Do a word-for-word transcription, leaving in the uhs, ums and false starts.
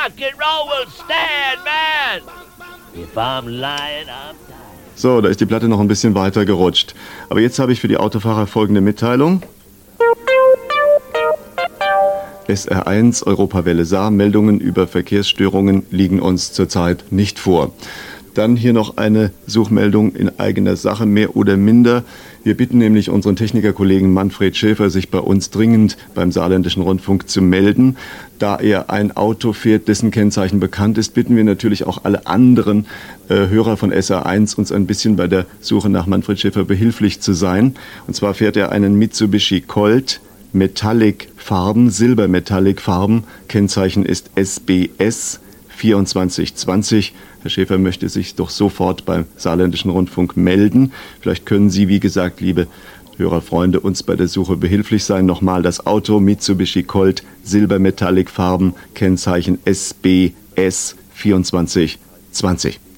rock and roll will stand, man. If I'm lying, I'm dying. So, da ist die Platte noch ein bisschen weiter gerutscht. Aber jetzt habe ich für die Autofahrer folgende Mitteilung. S R eins, Europawelle Saar, Meldungen über Verkehrsstörungen liegen uns zurzeit nicht vor. Dann hier noch eine Suchmeldung in eigener Sache, mehr oder minder. Wir bitten nämlich unseren Technikerkollegen Manfred Schäfer, sich bei uns dringend beim Saarländischen Rundfunk zu melden. Da er ein Auto fährt, dessen Kennzeichen bekannt ist, bitten wir natürlich auch alle anderen äh, Hörer von S R eins, uns ein bisschen bei der Suche nach Manfred Schäfer behilflich zu sein. Und zwar fährt er einen Mitsubishi Colt, Metallic Farben, Silber Metallic Farben. Kennzeichen ist S B S vierundzwanzig zwanzig. Herr Schäfer möchte sich doch sofort beim Saarländischen Rundfunk melden. Vielleicht können Sie, wie gesagt, liebe Hörerfreunde, uns bei der Suche behilflich sein. Nochmal das Auto Mitsubishi Colt, Silber Metallic Farben, Kennzeichen S B S vierundzwanzig zwanzig.